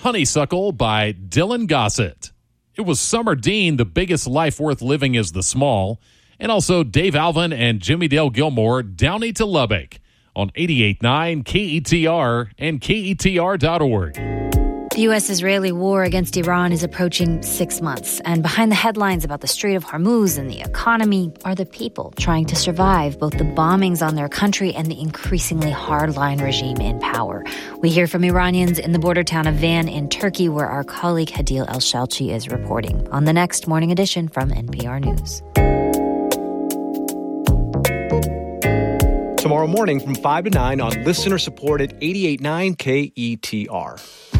Honeysuckle by Dylan Gossett. It was Summer Dean, The Biggest Life Worth Living is the Small, and also Dave Alvin and Jimmy Dale Gilmore, Downey to Lubbock, on 88.9 KETR and KETR.org. The U.S.-Israeli war against Iran is approaching 6 months, and behind the headlines about the Strait of Hormuz and the economy are the people trying to survive both the bombings on their country and the increasingly hardline regime in power. We hear from Iranians in the border town of Van in Turkey, where our colleague Hadil El-Shalchi is reporting on the next Morning Edition from NPR News. Tomorrow morning from 5 to 9 on listener-supported 88.9 KETR.